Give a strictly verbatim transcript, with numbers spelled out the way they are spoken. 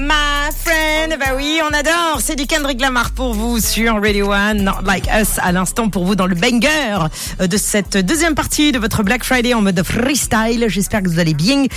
My friend, bah oui, on adore. C'est du Kendrick Lamar pour vous sur Radio One, Not Like Us à l'instant pour vous dans le banger de cette deuxième partie de votre Black Friday en mode freestyle. J'espère que vous allez bien.